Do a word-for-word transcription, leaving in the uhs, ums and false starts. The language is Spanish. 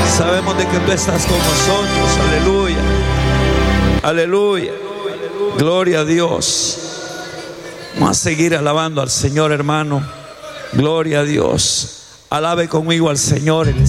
Sabemos de que tú estás con nosotros. Aleluya. Aleluya. Gloria a Dios. Vamos a seguir alabando al Señor, hermano. Gloria a Dios. Alabe conmigo al Señor.